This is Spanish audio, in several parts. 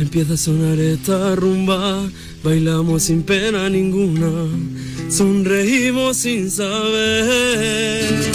Empieza a sonar esta rumba, bailamos sin pena ninguna, sonreímos sin saber.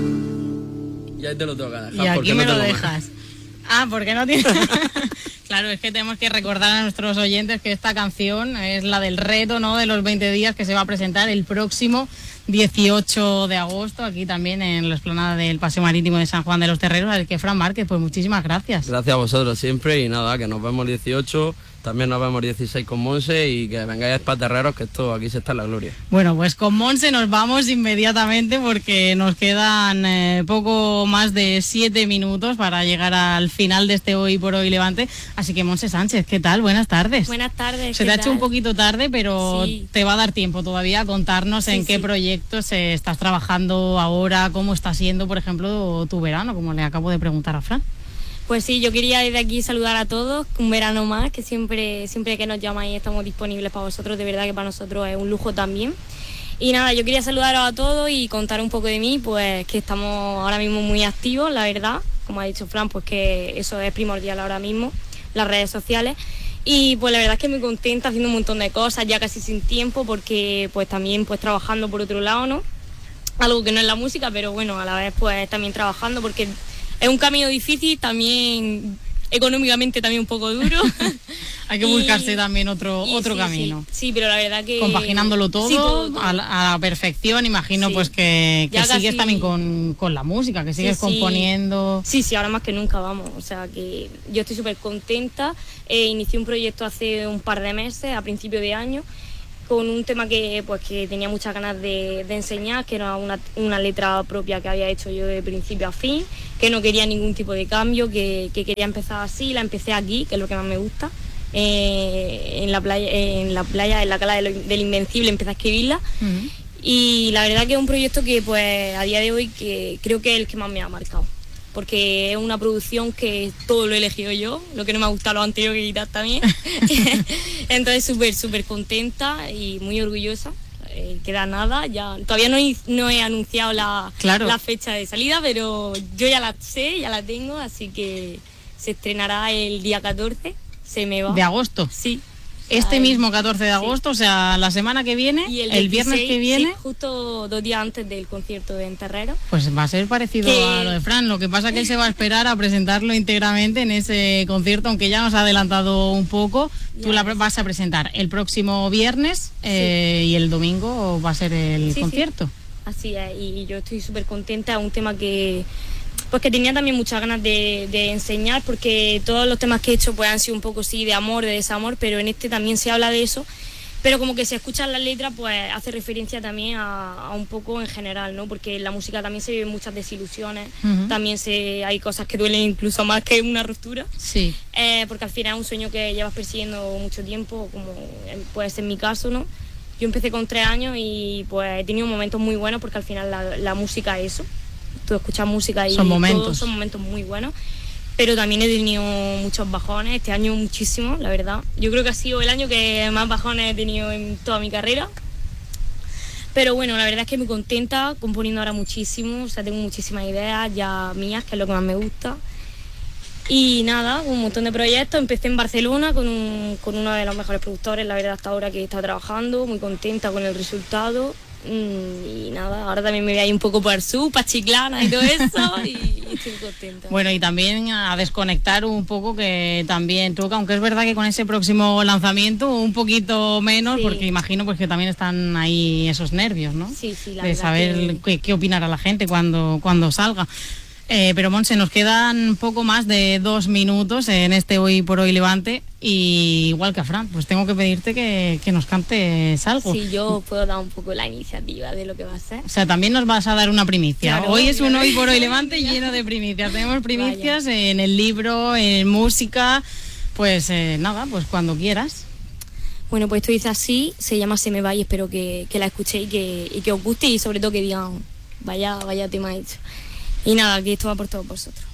Y ahí te lo tengo que dejar. Y aquí me lo dejas. ¿Por qué no tienes? Claro, es que tenemos que recordar a nuestros oyentes que esta canción es la del reto, ¿no?, de los 20 días que se va a presentar el próximo 18 de agosto, aquí también en la explanada del Paseo Marítimo de San Juan de los Terreros. Así que, Fran Márquez, pues muchísimas gracias. Gracias a vosotros siempre y nada, que nos vemos 18, también nos vemos 16 con Monse y que vengáis para Terreros, que esto aquí se está en la gloria. Bueno, pues con Monse nos vamos inmediatamente porque nos quedan poco más de 7 minutos para llegar al final de este Hoy por Hoy Levante. Así que, Monse Sánchez, ¿qué tal? Buenas tardes. Buenas tardes. Se te ha hecho un poquito tarde, pero sí, te va a dar tiempo todavía a contarnos en qué proyectos estás trabajando ahora, cómo está siendo, por ejemplo, tu verano, como le acabo de preguntar a Fran. Pues sí, yo quería desde aquí saludar a todos, un verano más, que siempre que nos llamáis estamos disponibles para vosotros, de verdad que para nosotros es un lujo también. Y nada, yo quería saludaros a todos y contar un poco de mí, pues que estamos ahora mismo muy activos, la verdad, como ha dicho Fran, pues que eso es primordial ahora mismo, las redes sociales. Y pues la verdad es que muy contenta haciendo un montón de cosas, ya casi sin tiempo, porque pues también pues trabajando por otro lado, ¿no? Algo que no es la música, pero bueno, a la vez pues también trabajando, porque es un camino difícil, también económicamente también un poco duro. Hay que buscarse también otro camino. Sí, pero la verdad que... Compaginándolo todo, sí, todo. A la perfección, imagino, pues que sigues también con la música, que sigues componiendo. Sí, ahora más que nunca, vamos. O sea, que yo estoy súper contenta. Inicié un proyecto hace un par de meses, a principio de año, con un tema que tenía muchas ganas de enseñar, que era una letra propia que había hecho yo de principio a fin, que no quería ningún tipo de cambio, que quería empezar así. La empecé aquí, que es lo que más me gusta, en la playa, en la cala del Invencible, empecé a escribirla. Uh-huh. Y la verdad que es un proyecto que pues a día de hoy que creo que es el que más me ha marcado, porque es una producción que todo lo he elegido yo, lo que no me ha gustado lo anterior que quitar también. Entonces súper contenta y muy orgullosa. Queda nada, ya todavía no he anunciado la fecha de salida, pero yo ya la sé, ya la tengo, así que se estrenará el día 14, se me va. ¿De agosto? Sí. Este mismo 14 de agosto, o sea, la semana que viene, y el viernes que viene. Sí, justo 2 días antes del concierto de Terreros. Pues va a ser parecido a lo de Fran, lo que pasa es que él se va a esperar a presentarlo íntegramente en ese concierto, aunque ya nos ha adelantado un poco. Tú la vas a presentar el próximo viernes y el domingo va a ser el concierto. Sí. Así es, y yo estoy súper contenta, un tema que tenía también muchas ganas de enseñar, porque todos los temas que he hecho pues han sido un poco sí de amor, de desamor, pero en este también se habla de eso, pero como que se escuchan las letras pues hace referencia también a un poco en general, ¿no? Porque en la música también se viven muchas desilusiones, uh-huh. También hay cosas que duelen incluso más que una ruptura, sí. Porque al final es un sueño que llevas persiguiendo mucho tiempo, como puede ser mi caso, ¿no? Yo empecé con 3 años y pues he tenido momentos muy buenos, porque al final la música es eso. Tú escuchas música y son momentos muy buenos, pero también he tenido muchos bajones, este año muchísimo, la verdad. Yo creo que ha sido el año que más bajones he tenido en toda mi carrera, pero bueno, la verdad es que muy contenta, componiendo ahora muchísimo, o sea, tengo muchísimas ideas ya mías, que es lo que más me gusta. Y nada, un montón de proyectos. Empecé en Barcelona con uno de los mejores productores, la verdad, hasta ahora que he estado trabajando, muy contenta con el resultado. Y nada, ahora también me voy a ir un poco por el sur, para Chiclana y todo eso, y estoy contenta. Bueno, y también a desconectar un poco, que también toca, aunque es verdad que con ese próximo lanzamiento un poquito menos, porque imagino pues que también están ahí esos nervios, ¿no? Sí, la de verdad saber qué opinará la gente cuando salga. Pero Monse, nos quedan poco más de 2 minutos en este Hoy por Hoy Levante, y igual que a Fran, pues tengo que pedirte que nos cantes algo. Sí, yo puedo dar un poco la iniciativa de lo que va a ser. O sea, también nos vas a dar una primicia. Claro, hoy es un Hoy por Hoy Levante lleno de primicias. Tenemos primicias en el libro, en música, pues nada, pues cuando quieras. Bueno, pues esto dice así, se llama Se me va, y espero que la escuchéis y que os guste, y sobre todo que digan, vaya tema hecho. Y nada, aquí esto va por todos vosotros.